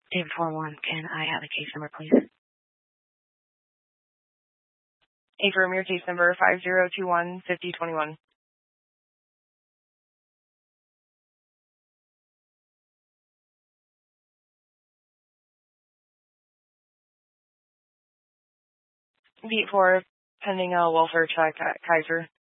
David 41, can I have a case number, please? Affirm your case number 5021-5021. Beat 4, pending a welfare check at Kaiser.